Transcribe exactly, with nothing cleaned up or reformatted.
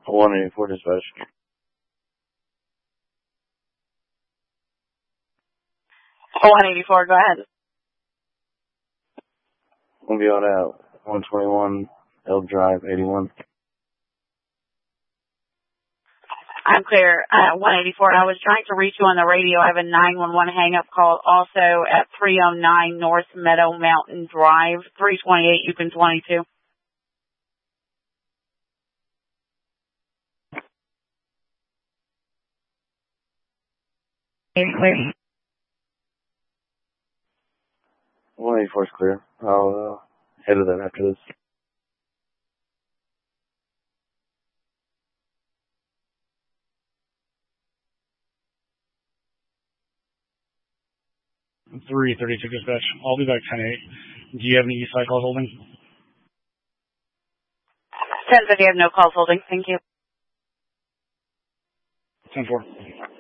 one eighty-four dispatch. one eighty-four, go ahead. We'll be on at one twenty-one Elk Drive, eighty-one. I'm clear. Uh, one eighty-four. I was trying to reach you on the radio. I have a nine one one hang-up call also at three oh nine North Meadow Mountain Drive, three twenty-eight Yukon twenty-two. Clear. one eighty-four is clear. I'll uh, head to that after this. three thirty-two dispatch. I'll be back ten eight. Do you have any east side calls holding? ten fifty, I have no calls holding. Thank you. ten four.